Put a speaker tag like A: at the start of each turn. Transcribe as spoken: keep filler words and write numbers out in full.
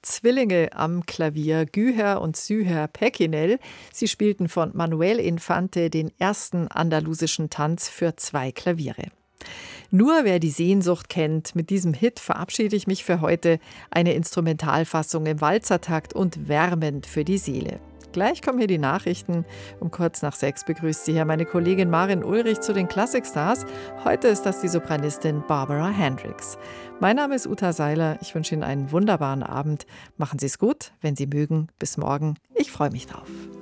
A: Zwillinge am Klavier, Güher und Süher Pekinel. Sie spielten von Manuel Infante den ersten andalusischen Tanz für zwei Klaviere. Nur wer die Sehnsucht kennt, mit diesem Hit verabschiede ich mich für heute. Eine Instrumentalfassung im Walzertakt und wärmend für die Seele. Gleich kommen hier die Nachrichten. Um kurz nach sechs begrüßt Sie hier meine Kollegin Marin Ulrich zu den Classic Stars. Heute ist das die Sopranistin Barbara Hendricks. Mein Name ist Uta Seiler. Ich wünsche Ihnen einen wunderbaren Abend. Machen Sie es gut, wenn Sie mögen. Bis morgen. Ich freue mich drauf.